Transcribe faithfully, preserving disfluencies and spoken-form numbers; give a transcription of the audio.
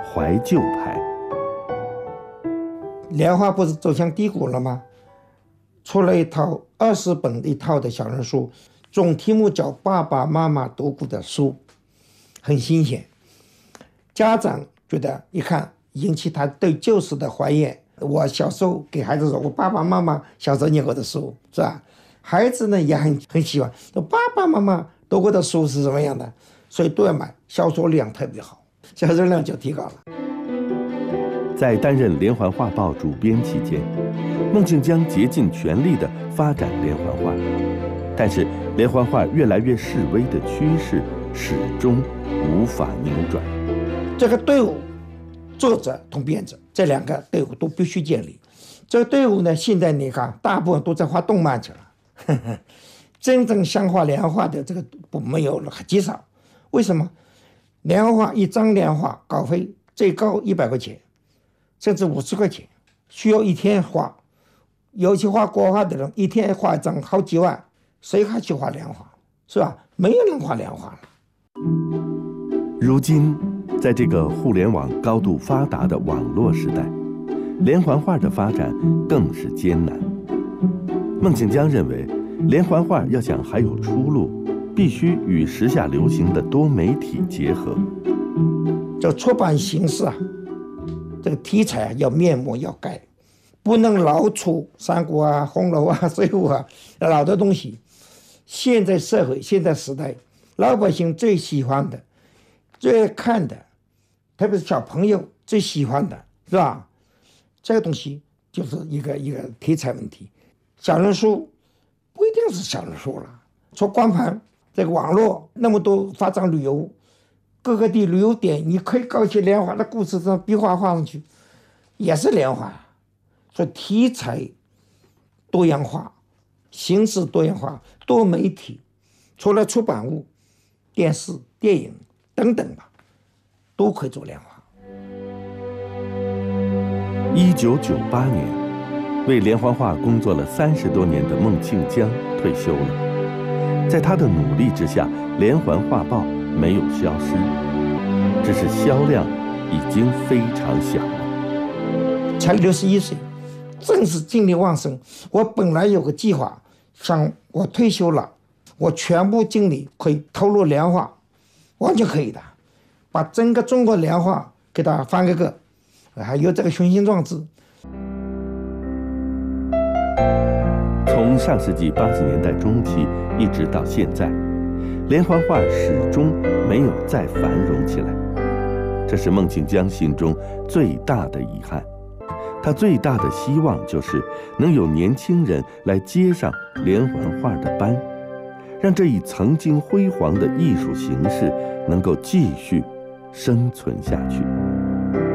怀旧派。 莲花不是走向低谷了吗？出了一套二十本一套的小人书，总题目叫《爸爸妈妈读过的书》，很新鲜。家长觉得一看引起他对旧时的怀念。我小时候给孩子说，我爸爸妈妈小时候念过的书，是吧？孩子呢也很很喜欢，说爸爸妈妈读过的书是什么样的，所以都要买，销售量特别好，销售量就提高了。 在担任连环画报主编期间，孟庆江竭尽全力地发展连环画，但是连环画越来越式微的趋势始终无法扭转。 这个队伍，作者同编者这两个队伍都必须建立。这个队伍呢，现在你看大部分都在画动漫去了，呵呵，真正像画连环画的这个不没有了，极少。为什么？连环画一张连环画稿费最高一百块钱，甚至五十块钱，需要一天画。尤其画国画的人，一天画一张好几万，谁还去画连环画？是吧？没有人画连环画了。 如今，在这个互联网高度发达的网络时代，连环画的发展更是艰难。孟庆江认为，连环画要想还有出路，必须与时下流行的多媒体结合。 这出版形式啊，这个题材啊要面目要改，不能老出三国啊、红楼啊、水浒啊老的东西。现在社会、现在时代，老百姓最喜欢的、最爱看的，特别是小朋友最喜欢的，是吧？这个东西就是一个一个题材问题。小人书不一定是小人书了，从光盘这个网络那么多发展旅游，各个地旅游点，你可以搞一些连环的故事，上壁画画上去，也是连环。所以题材多样化，形式多样化，多媒体，除了出版物、电视、电影等等吧，都可以做连环。 一九九八年，为连环画工作了三十多年的孟庆江退休了。在他的努力之下，连环画报没有消失，只是销量已经非常小了。 才六十一岁，正是精力旺盛。我本来有个计划，想我退休了，我全部精力可以投入连环画，完全可以的，把整个中国连环画给它翻个个，还有这个雄心壮志。 从上世纪八十年代中期一直到现在，连环画始终没有再繁荣起来，这是孟庆江心中最大的遗憾。他最大的希望就是能有年轻人来接上连环画的班，让这一曾经辉煌的艺术形式能够继续生存下去。